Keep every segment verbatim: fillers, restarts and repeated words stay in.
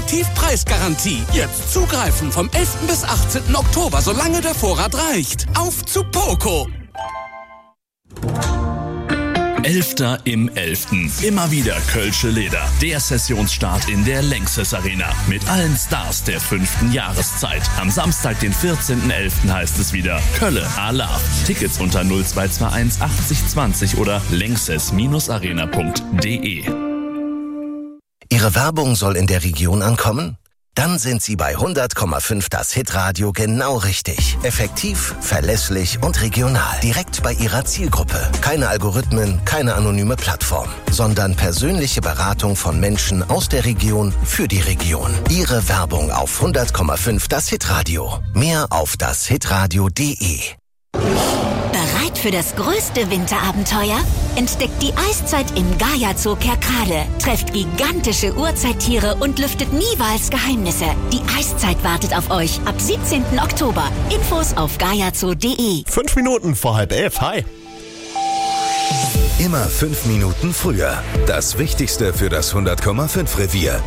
Effektivpreisgarantie. Jetzt zugreifen vom elften bis achtzehnten Oktober, solange der Vorrat reicht. Auf zu Poco! Elfter im Elften. Immer wieder Kölsche Leder. Der Sessionsstart in der Lanxess Arena. Mit allen Stars der fünften Jahreszeit. Am Samstag, den vierzehnten elften heißt es wieder Kölle I Love. Tickets unter null zwei zwei eins achtzig zwanzig oder lanxess arena punkt de. Ihre Werbung soll in der Region ankommen? Dann sind Sie bei hundert Komma fünf das Hitradio genau richtig. Effektiv, verlässlich und regional. Direkt bei Ihrer Zielgruppe. Keine Algorithmen, keine anonyme Plattform, sondern persönliche Beratung von Menschen aus der Region für die Region. Ihre Werbung auf hundert Komma fünf das Hitradio. Mehr auf das hitradio punkt de. Bereit für das größte Winterabenteuer? Entdeckt die Eiszeit im Gaia Zoo Kerkrade, trefft gigantische Urzeittiere und lüftet niemals Geheimnisse. Die Eiszeit wartet auf euch ab siebzehnten Oktober. Infos auf gaia zoo punkt de. Fünf Minuten vor halb elf. Hi. Immer fünf Minuten früher. Das Wichtigste für das hundert Komma fünf Revier.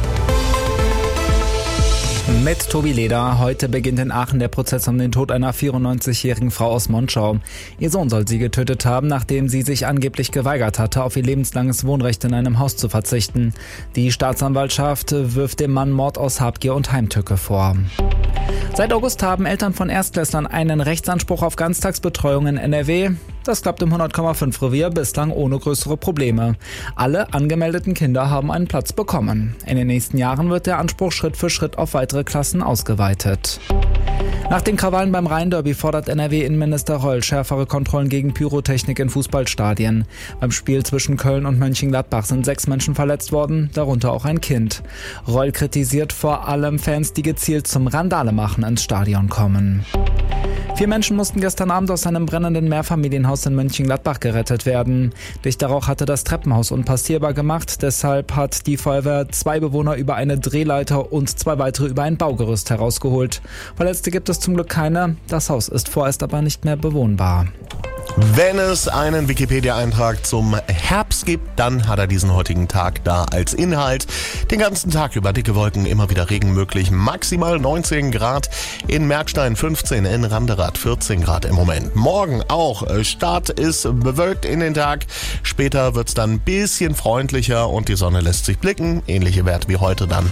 Mit Tobi Leder. Heute beginnt in Aachen der Prozess um den Tod einer vierundneunzigjährigen Frau aus Monschau. Ihr Sohn soll sie getötet haben, nachdem sie sich angeblich geweigert hatte, auf ihr lebenslanges Wohnrecht in einem Haus zu verzichten. Die Staatsanwaltschaft wirft dem Mann Mord aus Habgier und Heimtücke vor. Seit August haben Eltern von Erstklässlern einen Rechtsanspruch auf Ganztagsbetreuung in N R W. Das klappt im hundert Komma fünf Revier bislang ohne größere Probleme. Alle angemeldeten Kinder haben einen Platz bekommen. In den nächsten Jahren wird der Anspruch Schritt für Schritt auf weitere Klassen ausgeweitet. Nach den Krawallen beim Rhein-Derby fordert N R W-Innenminister Reul schärfere Kontrollen gegen Pyrotechnik in Fußballstadien. Beim Spiel zwischen Köln und Mönchengladbach sind sechs Menschen verletzt worden, darunter auch ein Kind. Reul kritisiert vor allem Fans, die gezielt zum Randalemachen ins Stadion kommen. Vier Menschen mussten gestern Abend aus einem brennenden Mehrfamilienhaus in Mönchengladbach gerettet werden. Dichter Rauch hatte das Treppenhaus unpassierbar gemacht. Deshalb hat die Feuerwehr zwei Bewohner über eine Drehleiter und zwei weitere über ein Baugerüst herausgeholt. Verletzte gibt es zum Glück keine. Das Haus ist vorerst aber nicht mehr bewohnbar. Wenn es einen Wikipedia-Eintrag zum Herbst gibt, dann hat er diesen heutigen Tag da als Inhalt. Den ganzen Tag über dicke Wolken, immer wieder Regen möglich. Maximal neunzehn Grad in Merkstein, fünfzehn in Randerath, vierzehn Grad im Moment. Morgen auch. Start ist bewölkt in den Tag. Später wird's dann ein bisschen freundlicher und die Sonne lässt sich blicken. Ähnliche Werte wie heute dann.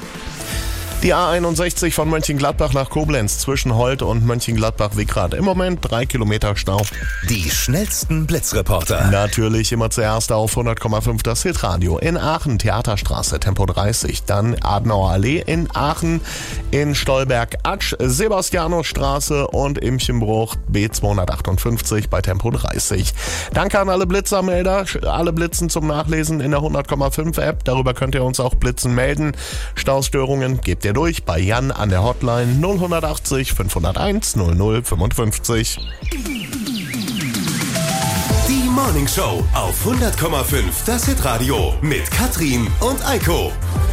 Die A einundsechzig von Mönchengladbach nach Koblenz zwischen Holt und Mönchengladbach-Wickrath. Im Moment drei Kilometer Stau. Die schnellsten Blitzreporter. Natürlich immer zuerst auf hundert Komma fünf das Hitradio. In Aachen Theaterstraße, Tempo dreißig. Dann Adenauer Allee in Aachen, in Stolberg-Atsch, Sebastianusstraße und Imchenbruch B zweihundertachtundfünfzig bei Tempo dreißig. Danke an alle Blitzermelder. Alle Blitzen zum Nachlesen in der hundert Komma fünf App. Darüber könnt ihr uns auch Blitzen melden. Staustörungen gebt ihr durch bei Jan an der Hotline null achtzig fünfhunderteins null null fünfundfünfzig. Die Morning Show auf hundert Komma fünf das Hitradio mit Katrin und Eiko.